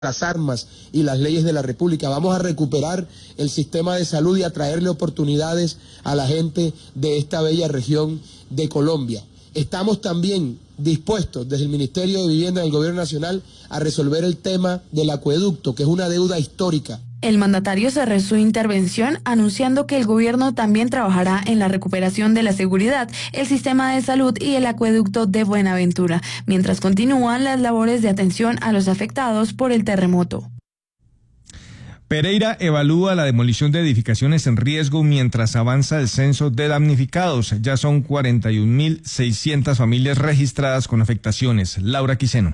las armas y las leyes de la República. Vamos a recuperar el sistema de salud y a traerle oportunidades a la gente de esta bella región de Colombia. Estamos también dispuestos desde el Ministerio de Vivienda del Gobierno Nacional a resolver el tema del acueducto, que es una deuda histórica. El mandatario cerró su intervención anunciando que el gobierno también trabajará en la recuperación de la seguridad, el sistema de salud y el acueducto de Buenaventura, mientras continúan las labores de atención a los afectados por el terremoto. Pereira evalúa la demolición de edificaciones en riesgo mientras avanza el censo de damnificados. Ya son 41.600 familias registradas con afectaciones. Laura Quiseno.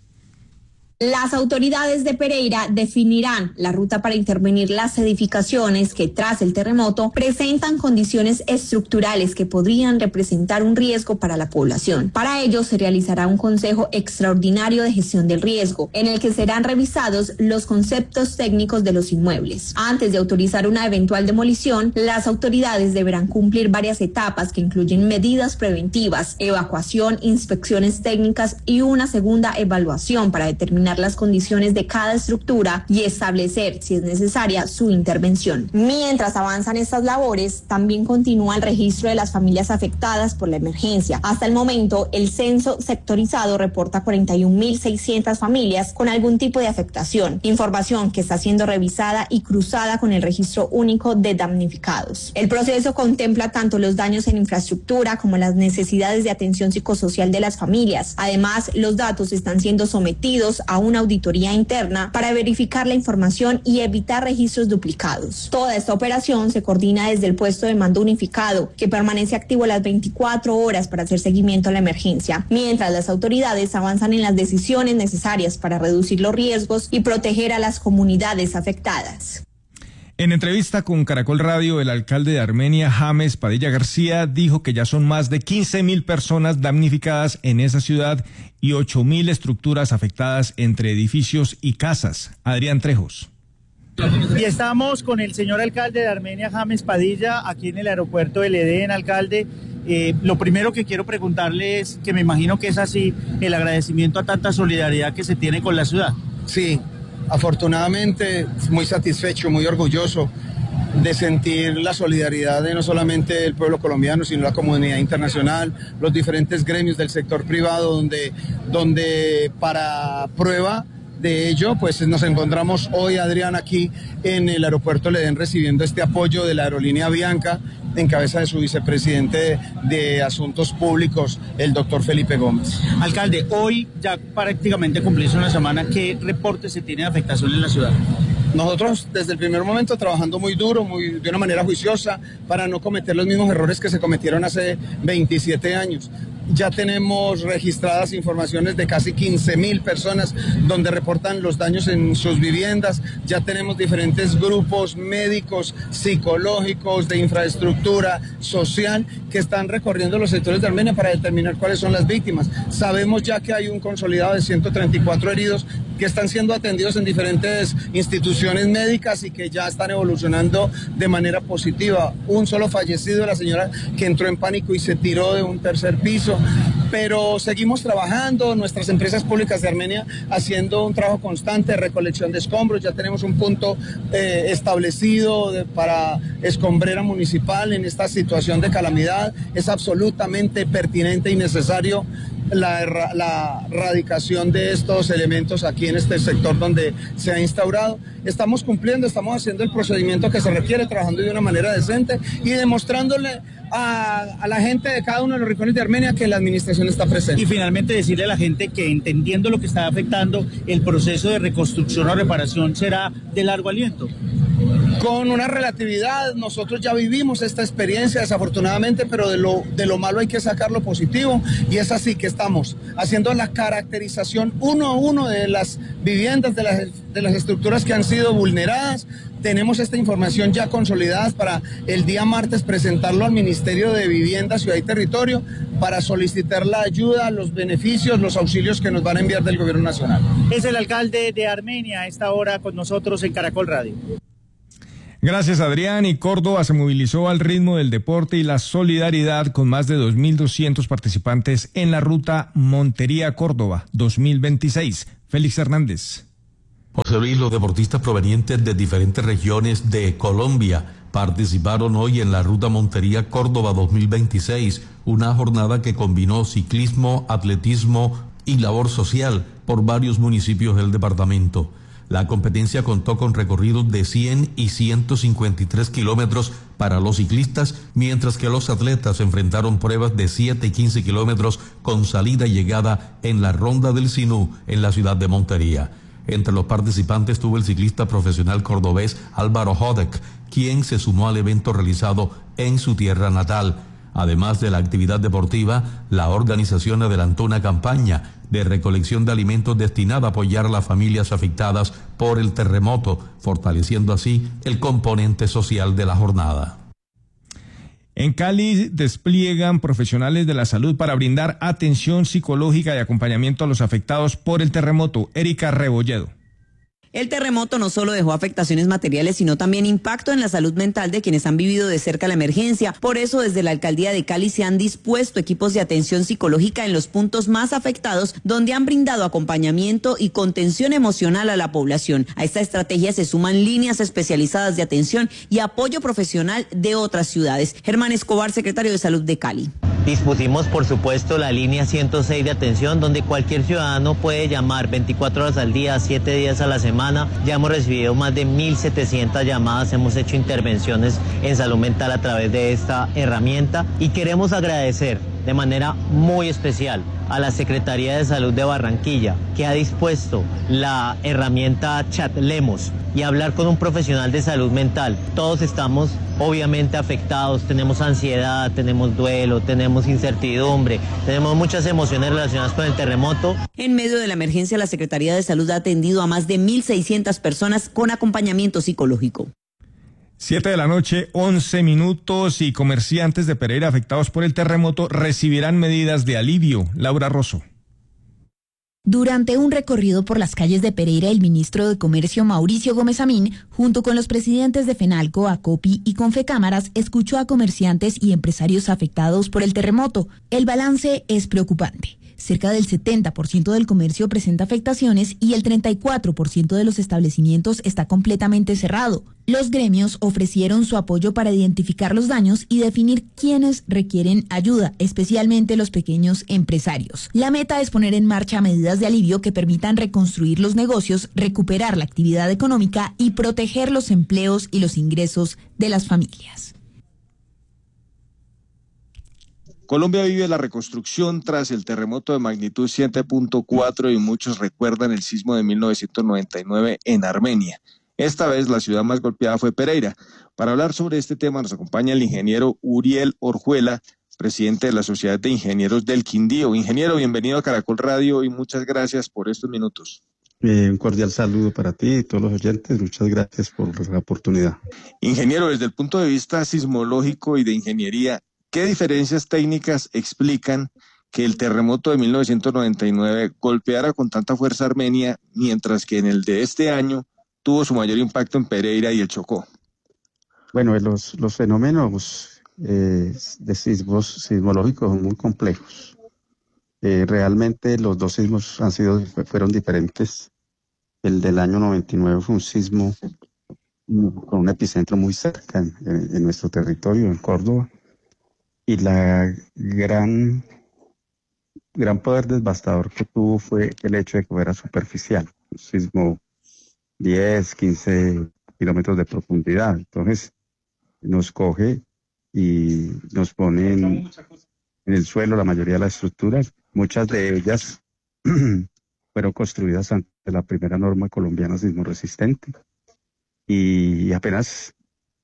Las autoridades de Pereira definirán la ruta para intervenir las edificaciones que tras el terremoto presentan condiciones estructurales que podrían representar un riesgo para la población. Para ello se realizará un consejo extraordinario de gestión del riesgo, en el que serán revisados los conceptos técnicos de los inmuebles. Antes de autorizar una eventual demolición, las autoridades deberán cumplir varias etapas que incluyen medidas preventivas, evacuación, inspecciones técnicas y una segunda evaluación para determinar las condiciones de cada estructura y establecer, si es necesaria, su intervención. Mientras avanzan estas labores, también continúa el registro de las familias afectadas por la emergencia. Hasta el momento, el censo sectorizado reporta 41.600 familias con algún tipo de afectación, información que está siendo revisada y cruzada con el registro único de damnificados. El proceso contempla tanto los daños en infraestructura como las necesidades de atención psicosocial de las familias. Además, los datos están siendo sometidos a una auditoría interna para verificar la información y evitar registros duplicados. Toda esta operación se coordina desde el puesto de mando unificado, que permanece activo las 24 horas para hacer seguimiento a la emergencia, mientras las autoridades avanzan en las decisiones necesarias para reducir los riesgos y proteger a las comunidades afectadas. En entrevista con Caracol Radio, el alcalde de Armenia, James Padilla García, dijo que ya son más de 15.000 personas damnificadas en esa ciudad y 8.000 estructuras afectadas entre edificios y casas. Adrián Trejos. Y estamos con el señor alcalde de Armenia, James Padilla, aquí en el aeropuerto del Edén, alcalde. Lo primero que quiero preguntarle es, que me imagino que es así, el agradecimiento a tanta solidaridad que se tiene con la ciudad. Sí. Afortunadamente, muy satisfecho, muy orgulloso de sentir la solidaridad de no solamente el pueblo colombiano, sino la comunidad internacional, los diferentes gremios del sector privado, donde para prueba de ello, pues nos encontramos hoy, Adrián, aquí en el aeropuerto del Edén recibiendo este apoyo de la aerolínea Avianca, en cabeza de su vicepresidente de Asuntos Públicos, el doctor Felipe Gómez. Alcalde, hoy ya prácticamente cumplirse una semana, ¿qué reporte se tiene de afectación en la ciudad? Nosotros desde el primer momento trabajando muy duro, de una manera juiciosa, para no cometer los mismos errores que se cometieron hace 27 años. Ya tenemos registradas informaciones de casi 15.000 personas donde reportan los daños en sus viviendas. Ya tenemos diferentes grupos médicos, psicológicos, de infraestructura social que están recorriendo los sectores de Armenia para determinar cuáles son las víctimas. Sabemos ya que hay un consolidado de 134 heridos que están siendo atendidos en diferentes instituciones médicas y que ya están evolucionando de manera positiva. Un solo fallecido, la señora que entró en pánico y se tiró de un tercer piso. Pero seguimos trabajando, nuestras empresas públicas de Armenia haciendo un trabajo constante de recolección de escombros. Ya tenemos un punto establecido para escombrera municipal en esta situación de calamidad. Es absolutamente pertinente y necesario la radicación de estos elementos aquí en este sector donde se ha instaurado. Estamos cumpliendo, estamos haciendo el procedimiento que se requiere, trabajando de una manera decente y demostrándole a la gente de cada uno de los rincones de Armenia que la administración está presente. Y finalmente decirle a la gente que, entendiendo lo que está afectando, el proceso de reconstrucción o reparación será de largo aliento. Con una relatividad, nosotros ya vivimos esta experiencia desafortunadamente, pero de lo malo hay que sacar lo positivo, y es así que estamos haciendo la caracterización uno a uno de las viviendas, de las estructuras que han sido vulneradas. Tenemos esta información ya consolidada para el día martes presentarlo al Ministerio de Vivienda, Ciudad y Territorio para solicitar la ayuda, los beneficios, los auxilios que nos van a enviar del Gobierno Nacional. Es el alcalde de Armenia a esta hora con nosotros en Caracol Radio. Gracias, Adrián. Y Córdoba se movilizó al ritmo del deporte y la solidaridad con más de 2.200 participantes en la ruta Montería-Córdoba 2026. Félix Hernández. José Luis, los deportistas provenientes de diferentes regiones de Colombia participaron hoy en la Ruta Montería Córdoba 2026, una jornada que combinó ciclismo, atletismo y labor social por varios municipios del departamento. La competencia contó con recorridos de 100 y 153 kilómetros para los ciclistas, mientras que los atletas enfrentaron pruebas de 7 y 15 kilómetros con salida y llegada en la Ronda del Sinú en la ciudad de Montería. Entre los participantes estuvo el ciclista profesional cordobés Álvaro Hodek, quien se sumó al evento realizado en su tierra natal. Además de la actividad deportiva, la organización adelantó una campaña de recolección de alimentos destinada a apoyar a las familias afectadas por el terremoto, fortaleciendo así el componente social de la jornada. En Cali despliegan profesionales de la salud para brindar atención psicológica y acompañamiento a los afectados por el terremoto. Erika Rebolledo. El terremoto no solo dejó afectaciones materiales, sino también impacto en la salud mental de quienes han vivido de cerca la emergencia. Por eso, desde la alcaldía de Cali se han dispuesto equipos de atención psicológica en los puntos más afectados, donde han brindado acompañamiento y contención emocional a la población. A esta estrategia se suman líneas especializadas de atención y apoyo profesional de otras ciudades. Germán Escobar, secretario de Salud de Cali. Dispusimos, por supuesto, la línea 106 de atención, donde cualquier ciudadano puede llamar 24 horas al día, 7 días a la semana. Ya hemos recibido más de 1.700 llamadas, hemos hecho intervenciones en salud mental a través de esta herramienta y queremos agradecer de manera muy especial a la Secretaría de Salud de Barranquilla, que ha dispuesto la herramienta Chatlemos y hablar con un profesional de salud mental. Todos estamos obviamente afectados, tenemos ansiedad, tenemos duelo, tenemos incertidumbre, tenemos muchas emociones relacionadas con el terremoto. En medio de la emergencia, la Secretaría de Salud ha atendido a más de 1.600 personas con acompañamiento psicológico. 7 de la noche, 11 minutos, y comerciantes de Pereira afectados por el terremoto recibirán medidas de alivio. Laura Rosso. Durante un recorrido por las calles de Pereira, el ministro de Comercio Mauricio Gómez Amín, junto con los presidentes de FENALCO, ACOPI y Confecámaras, escuchó a comerciantes y empresarios afectados por el terremoto. El balance es preocupante. Cerca del 70% del comercio presenta afectaciones y el 34% de los establecimientos está completamente cerrado. Los gremios ofrecieron su apoyo para identificar los daños y definir quiénes requieren ayuda, especialmente los pequeños empresarios. La meta es poner en marcha medidas de alivio que permitan reconstruir los negocios, recuperar la actividad económica y proteger los empleos y los ingresos de las familias. Colombia vive la reconstrucción tras el terremoto de magnitud 7.4 y muchos recuerdan el sismo de 1999 en Armenia. Esta vez la ciudad más golpeada fue Pereira. Para hablar sobre este tema nos acompaña el ingeniero Uriel Orjuela, presidente de la Sociedad de Ingenieros del Quindío. Ingeniero, bienvenido a Caracol Radio y muchas gracias por estos minutos. Un cordial saludo para ti y todos los oyentes. Muchas gracias por la oportunidad. Ingeniero, desde el punto de vista sismológico y de ingeniería, ¿qué diferencias técnicas explican que el terremoto de 1999 golpeara con tanta fuerza a Armenia, mientras que en el de este año tuvo su mayor impacto en Pereira y el Chocó? Bueno, los fenómenos sismológicos son muy complejos. Realmente los dos sismos fueron diferentes. El del año 99 fue un sismo con un epicentro muy cerca en nuestro territorio, en Córdoba. Y la gran poder devastador que tuvo fue el hecho de que fuera superficial, un sismo 10, 15 kilómetros de profundidad. Entonces nos coge y nos pone en el suelo la mayoría de las estructuras. Muchas de ellas fueron construidas ante la primera norma colombiana sismo resistente. Y apenas,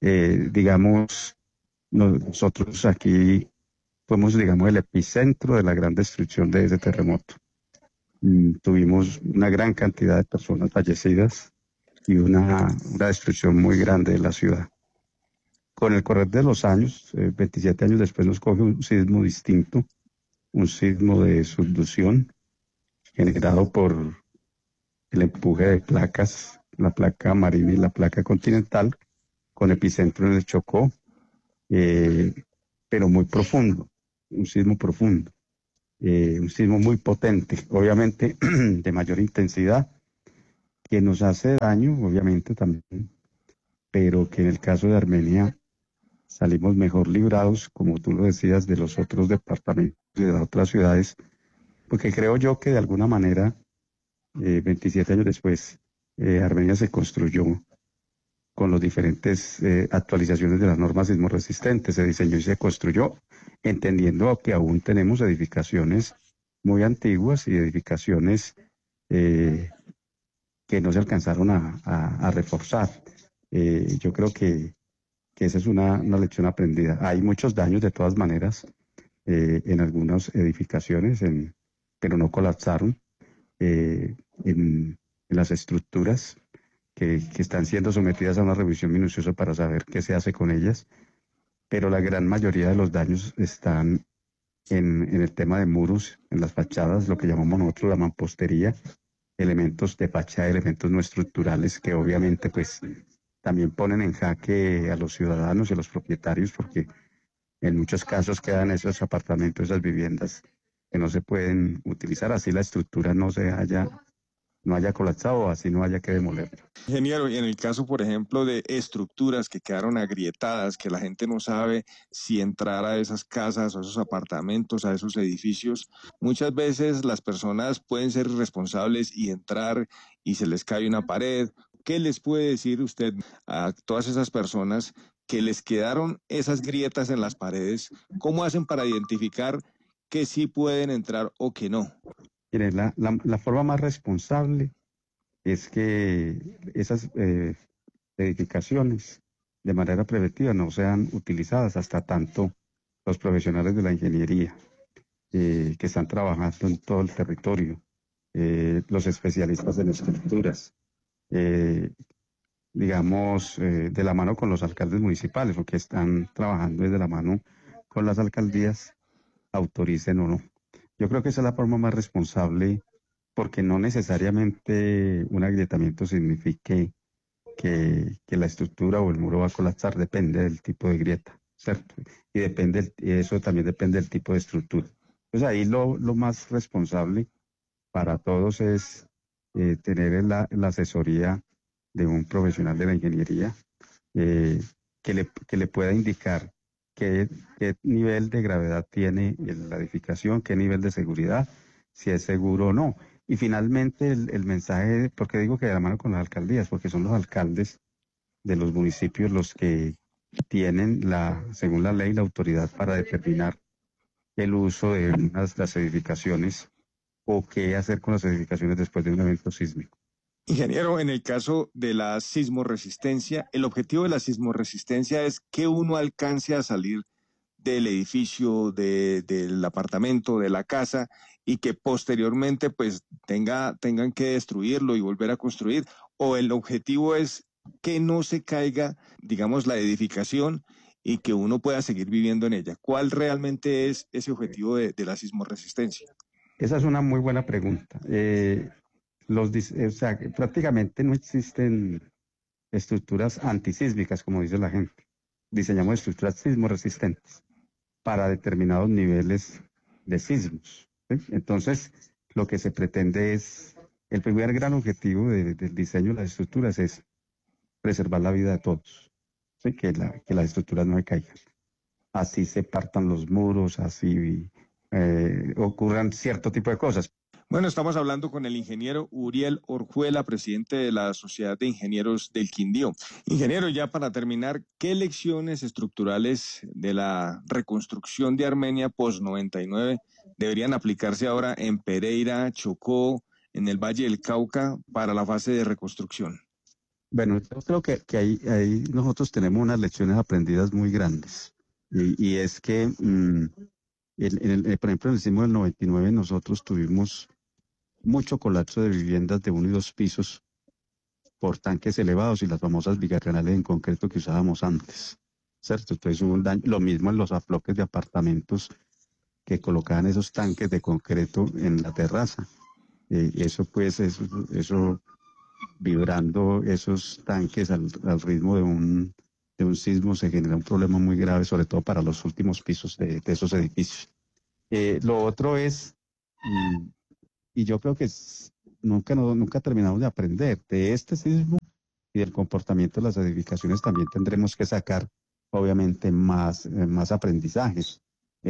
nosotros aquí fuimos, el epicentro de la gran destrucción de ese terremoto. Tuvimos una gran cantidad de personas fallecidas y una destrucción muy grande de la ciudad. Con el correr de los años, 27 años después, nos coge un sismo distinto, un sismo de subducción generado por el empuje de placas, la placa marina y la placa continental, con epicentro en el Chocó, pero muy profundo, un sismo profundo, un sismo muy potente, obviamente de mayor intensidad, que nos hace daño, obviamente también, pero que en el caso de Armenia salimos mejor librados, como tú lo decías, de los otros departamentos y de las otras ciudades, porque creo yo que de alguna manera, 27 años después, Armenia se construyó con las diferentes actualizaciones de las normas sismorresistentes, se diseñó y se construyó, entendiendo que aún tenemos edificaciones muy antiguas y edificaciones que no se alcanzaron a reforzar. Yo creo que esa es una lección aprendida. Hay muchos daños de todas maneras en algunas edificaciones, pero no colapsaron en las estructuras que están siendo sometidas a una revisión minuciosa para saber qué se hace con ellas, pero la gran mayoría de los daños están en el tema de muros, en las fachadas, lo que llamamos nosotros la mampostería, elementos de fachada, elementos no estructurales que obviamente pues también ponen en jaque a los ciudadanos y a los propietarios, porque en muchos casos quedan esos apartamentos, esas viviendas que no se pueden utilizar, así la estructura no haya colapsado, así no haya que demolerlo. Ingeniero, y en el caso, por ejemplo, de estructuras que quedaron agrietadas, que la gente no sabe si entrar a esas casas o esos apartamentos, a esos edificios, muchas veces las personas pueden ser irresponsables y entrar y se les cae una pared. ¿Qué les puede decir usted a todas esas personas que les quedaron esas grietas en las paredes? ¿Cómo hacen para identificar que sí pueden entrar o que no? Mire, la forma más responsable es que esas edificaciones de manera preventiva no sean utilizadas hasta tanto los profesionales de la ingeniería que están trabajando en todo el territorio, los especialistas en estructuras, digamos, de la mano con los alcaldes municipales o que están trabajando desde la mano con las alcaldías, autoricen o no. Yo creo que esa es la forma más responsable, porque no necesariamente un agrietamiento signifique que la estructura o el muro va a colapsar, depende del tipo de grieta, ¿cierto? Y eso también depende del tipo de estructura. Pues ahí lo más responsable para todos es tener la asesoría de un profesional de la ingeniería que le pueda indicar qué nivel de gravedad tiene la edificación, qué nivel de seguridad, si es seguro o no. Y finalmente el mensaje, ¿por qué digo que de la mano con las alcaldías? Porque son los alcaldes de los municipios los que tienen, según la ley, la autoridad para determinar el uso de las edificaciones o qué hacer con las edificaciones después de un evento sísmico. Ingeniero, en el caso de la sismorresistencia, el objetivo de la sismorresistencia es que uno alcance a salir del edificio, del apartamento, de la casa, y que posteriormente pues tengan que destruirlo y volver a construir, o el objetivo es que no se caiga, digamos, la edificación y que uno pueda seguir viviendo en ella. ¿Cuál realmente es ese objetivo de la sismorresistencia? Esa es una muy buena pregunta. Prácticamente no existen estructuras antisísmicas, como dice la gente. Diseñamos estructuras sismoresistentes para determinados niveles de sismos, ¿sí? Entonces, lo que se pretende es, el primer gran objetivo del diseño de las estructuras es preservar la vida de todos, ¿sí? Que las estructuras no se caigan. Así se partan los muros, así ocurran cierto tipo de cosas. Bueno, estamos hablando con el ingeniero Uriel Orjuela, presidente de la Sociedad de Ingenieros del Quindío. Ingeniero, ya para terminar, ¿qué lecciones estructurales de la reconstrucción de Armenia post-99 deberían aplicarse ahora en Pereira, Chocó, en el Valle del Cauca para la fase de reconstrucción? Bueno, yo creo que ahí nosotros tenemos unas lecciones aprendidas muy grandes. Y es que, por ejemplo, en el sismo del 99 nosotros tuvimos mucho colapso de viviendas de 1 y 2 pisos por tanques elevados y las famosas vigas en concreto que usábamos antes, ¿cierto? Entonces hubo un daño, lo mismo en los bloques de apartamentos que colocaban esos tanques de concreto en la terraza. Eso vibrando esos tanques al ritmo de un sismo se genera un problema muy grave, sobre todo para los últimos pisos de esos edificios. Lo otro es, y yo creo que nunca terminamos de aprender. De este sismo y del comportamiento de las edificaciones también tendremos que sacar, obviamente, más aprendizajes.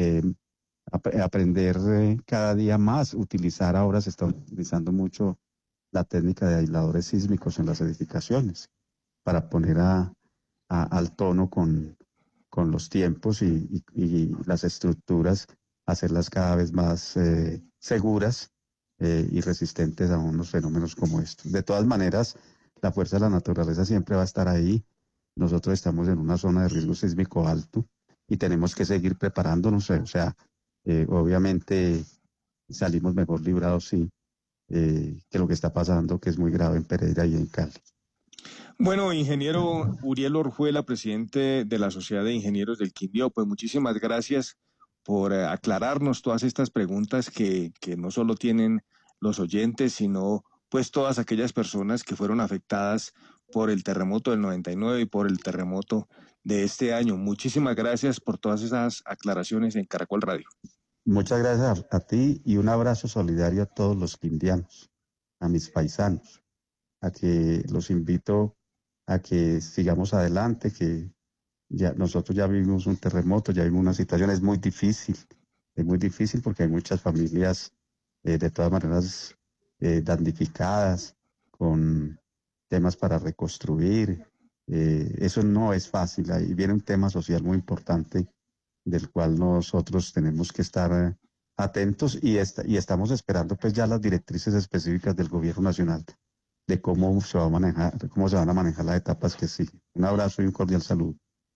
Aprender cada día más, ahora se está utilizando mucho la técnica de aisladores sísmicos en las edificaciones para poner al tono con los tiempos y las estructuras, hacerlas cada vez más seguras y resistentes a unos fenómenos como estos. De todas maneras, la fuerza de la naturaleza siempre va a estar ahí. Nosotros estamos en una zona de riesgo sísmico alto y tenemos que seguir preparándonos. O sea, obviamente salimos mejor librados, sí, que lo que está pasando, que es muy grave en Pereira y en Cali. Bueno, ingeniero Uriel Orjuela, presidente de la Sociedad de Ingenieros del Quindío, pues muchísimas gracias por aclararnos todas estas preguntas que no solo tienen los oyentes, sino pues todas aquellas personas que fueron afectadas por el terremoto del 99 y por el terremoto de este año. Muchísimas gracias por todas esas aclaraciones en Caracol Radio. Muchas gracias a ti y un abrazo solidario a todos los quindianos, a mis paisanos, a que los invito a que sigamos adelante, que nosotros ya vivimos un terremoto, ya vivimos una situación, es muy difícil porque hay muchas familias de todas maneras damnificadas, con temas para reconstruir, eso no es fácil, ahí viene un tema social muy importante del cual nosotros tenemos que estar atentos y estamos esperando pues ya las directrices específicas del gobierno nacional de cómo se van a manejar las etapas que siguen. Un abrazo y un cordial saludo.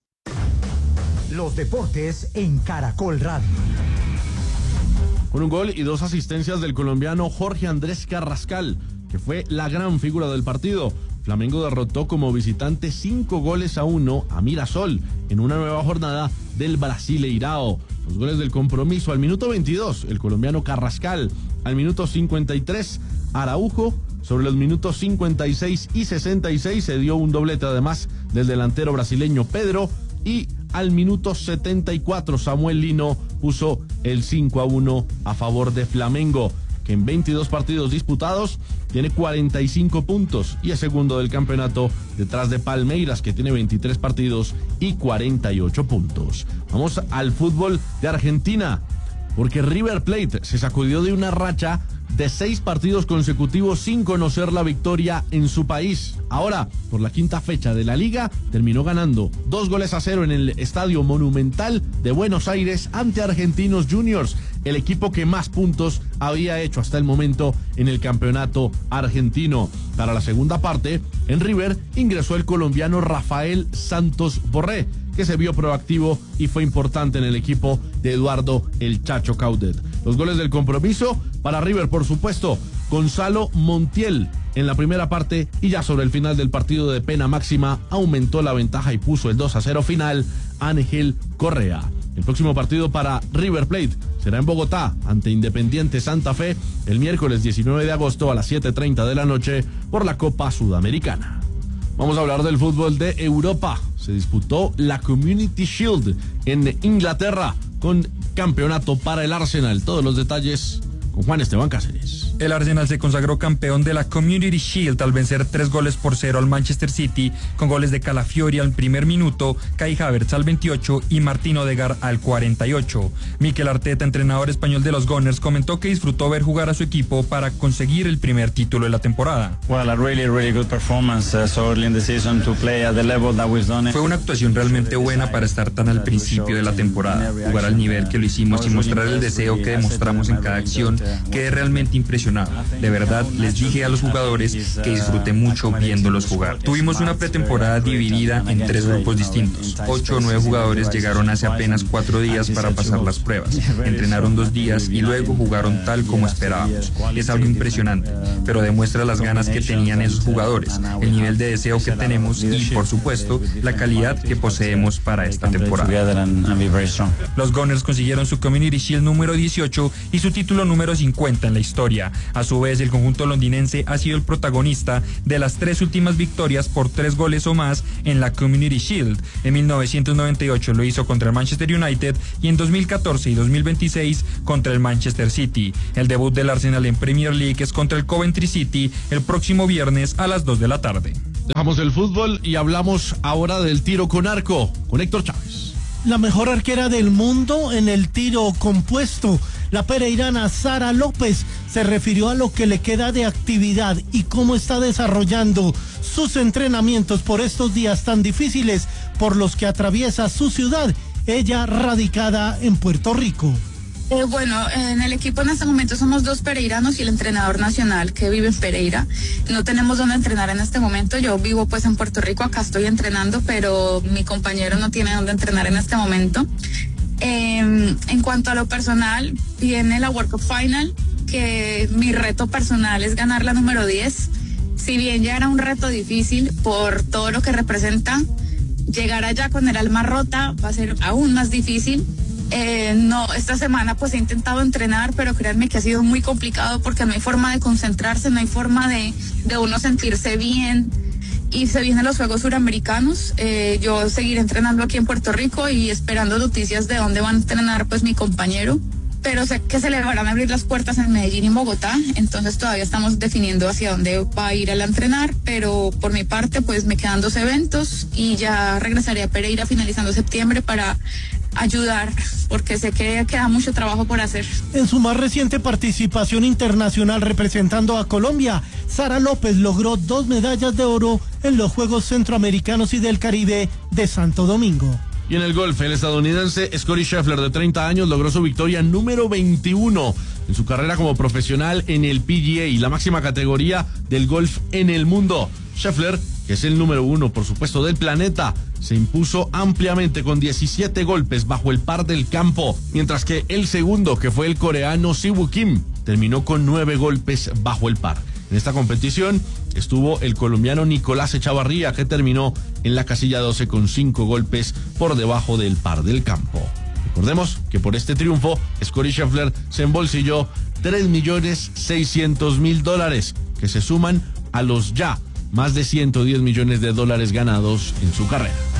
Los deportes en Caracol Radio. Con un gol y 2 asistencias del colombiano Jorge Andrés Carrascal, que fue la gran figura del partido, Flamengo derrotó como visitante 5-1 a Mirasol en una nueva jornada del Brasileirao. Los goles del compromiso: al minuto 22, el colombiano Carrascal; al minuto 53, Araujo. Sobre los minutos 56 y 66 se dio un doblete además del delantero brasileño Pedro, y al minuto 74 Samuel Lino puso el 5-1 a favor de Flamengo, que en 22 partidos disputados tiene 45 puntos y es segundo del campeonato, detrás de Palmeiras, que tiene 23 partidos y 48 puntos. Vamos al fútbol de Argentina, porque River Plate se sacudió de una racha de 6 partidos consecutivos sin conocer la victoria en su país. Ahora, por la 5ª fecha de la liga, terminó ganando 2-0 en el Estadio Monumental de Buenos Aires ante Argentinos Juniors, el equipo que más puntos había hecho hasta el momento en el campeonato argentino. Para la segunda parte, en River ingresó el colombiano Rafael Santos Borré, que se vio proactivo y fue importante en el equipo de Eduardo El Chacho Caudet. Los goles del compromiso para River, por supuesto: Gonzalo Montiel en la primera parte, y ya sobre el final del partido de pena máxima aumentó la ventaja y puso el 2-0 final Ángel Correa. El próximo partido para River Plate será en Bogotá ante Independiente Santa Fe el miércoles 19 de agosto a las 7:30 de la noche por la Copa Sudamericana. Vamos a hablar del fútbol de Europa. Se disputó la Community Shield en Inglaterra con campeonato para el Arsenal. Todos los detalles con Juan Esteban Cáceres. El Arsenal se consagró campeón de la Community Shield al vencer 3-0 al Manchester City, con goles de Calafiori al primer minuto, Kai Havertz al 28 y Martín Odegaard al 48. Mikel Arteta, entrenador español de los Gunners, comentó que disfrutó ver jugar a su equipo para conseguir el primer título de la temporada. Well, a really good performance so early in the season to play at the level that we've done. Fue una actuación realmente buena para estar tan al principio de la temporada, jugar al nivel que lo hicimos y mostrar el deseo que demostramos en cada acción. Quedé realmente impresionado. De verdad, les dije a los jugadores que disfruté mucho viéndolos jugar. Tuvimos una pretemporada dividida en 3 grupos distintos. 8 o 9 jugadores llegaron hace apenas 4 días para pasar las pruebas. Entrenaron 2 días y luego jugaron tal como esperábamos. Es algo impresionante, pero demuestra las ganas que tenían esos jugadores, el nivel de deseo que tenemos y, por supuesto, la calidad que poseemos para esta temporada. Los Gunners consiguieron su Community Shield número 18 y su título número número 50 en la historia. A su vez, el conjunto londinense ha sido el protagonista de las 3 últimas victorias por 3 goles o más en la Community Shield. En 1998 lo hizo contra el Manchester United y en 2014 y 2026 contra el Manchester City. El debut del Arsenal en Premier League es contra el Coventry City el próximo viernes a las 2 de la tarde. Dejamos el fútbol y hablamos ahora del tiro con arco con Héctor Chávez. La mejor arquera del mundo en el tiro compuesto, la pereirana Sara López, se refirió a lo que le queda de actividad y cómo está desarrollando sus entrenamientos por estos días tan difíciles por los que atraviesa su ciudad, ella radicada en Puerto Rico. Bueno, en el equipo en este momento somos 2 pereiranos y el entrenador nacional que vive en Pereira. No tenemos dónde entrenar en este momento. Yo vivo pues en Puerto Rico, acá estoy entrenando, pero mi compañero no tiene dónde entrenar en este momento. En cuanto a lo personal, viene la World Cup Final, que mi reto personal es ganar la número 10. Si bien ya era un reto difícil por todo lo que representa, llegar allá con el alma rota va a ser aún más difícil. Esta semana pues he intentado entrenar, pero créanme que ha sido muy complicado porque no hay forma de concentrarse, no hay forma de uno sentirse bien. Y se vienen los Juegos Suramericanos. Yo seguiré entrenando aquí en Puerto Rico y esperando noticias de dónde van a entrenar pues mi compañero. Pero sé que se le van a abrir las puertas en Medellín y Bogotá, entonces todavía estamos definiendo hacia dónde va a ir él a entrenar, pero por mi parte pues me quedan 2 eventos y ya regresaré a Pereira finalizando septiembre para ayudar, porque sé que queda mucho trabajo por hacer. En su más reciente participación internacional representando a Colombia, Sara López logró 2 medallas de oro en los Juegos Centroamericanos y del Caribe de Santo Domingo. Y en el golf, el estadounidense Scottie Scheffler, de 30 años, logró su victoria número 21 en su carrera como profesional en el PGA, la máxima categoría del golf en el mundo. Scheffler, que es el número 1, por supuesto, del planeta, se impuso ampliamente con 17 golpes bajo el par del campo, mientras que el segundo, que fue el coreano Siwoo Kim, terminó con 9 golpes bajo el par. En esta competición estuvo el colombiano Nicolás Echavarría, que terminó en la casilla 12 con 5 golpes por debajo del par del campo. Recordemos que por este triunfo, Scottie Scheffler se embolsilló $3.600.000, que se suman a los ya más de $110 millones ganados en su carrera.